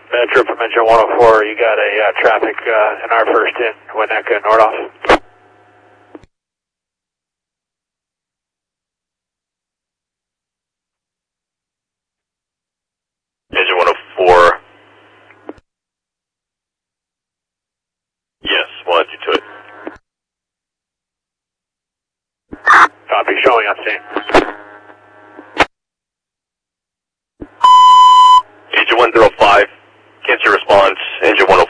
Metro from engine 104, you got a traffic in our first in, Winnetka, Nordoff. Engine 104. Yes, we'll add you to it. Copy, showing on scene. Engine 105, cancel your response, engine 104.